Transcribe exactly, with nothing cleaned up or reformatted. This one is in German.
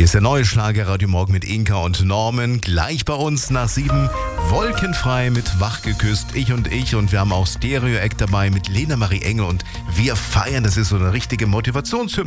Hier ist der neue Schlager Radio Morgen mit Inka und Norman. Gleich bei uns nach sieben. Wolkenfrei mit Wach geküsst. Ich und ich. Und wir haben auch Stereo-Act dabei mit Lena Marie Engel. Und wir feiern. Das ist so eine richtige Motivationshymne.